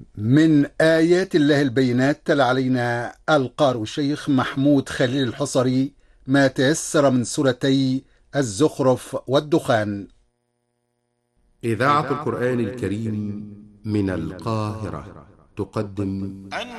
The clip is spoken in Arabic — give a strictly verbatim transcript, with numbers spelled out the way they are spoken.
من آيات الله البينات تلا علينا القارئ الشيخ محمود خليل الحصري ما تيسر من سورتي الزخرف والدخان. إذاعة القرآن الكريم من القاهرة تقدم